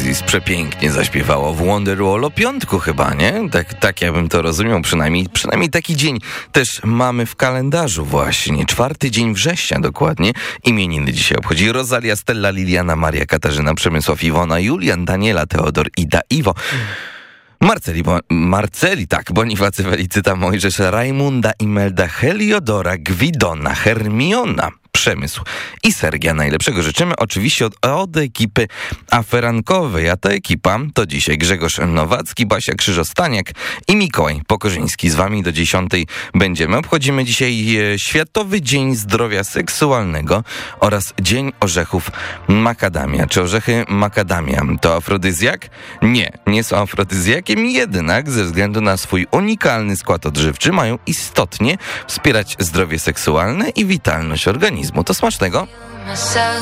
Daisies przepięknie zaśpiewało w Wonderwall o piątku chyba, nie? Tak ja bym to rozumiał, przynajmniej taki dzień też mamy w kalendarzu właśnie. 4 dzień września dokładnie. Imieniny dzisiaj obchodzi Rosalia, Stella, Liliana, Maria, Katarzyna, Przemysław, Iwona, Julian, Daniela, Teodor, Ida, Iwo. Marceli, Bonifacy, Felicyta, Mojżesz, Rajmunda, Imelda, Heliodora, Gwidona, Hermiona, Przemysł i Sergia. Najlepszego życzymy oczywiście od ekipy aferankowej, a ta ekipa to dzisiaj Grzegorz Nowacki, Basia Krzyżostaniak i Mikołaj Pokorzyński. Z wami do 10 będziemy. Obchodzimy dzisiaj Światowy Dzień Zdrowia Seksualnego oraz Dzień Orzechów Makadamia. Czy orzechy makadamia to afrodyzjak? Nie są afrodyzjakiem, jednak ze względu na swój unikalny skład odżywczy mają istotnie wspierać zdrowie seksualne i witalność organizmu. To smacznego!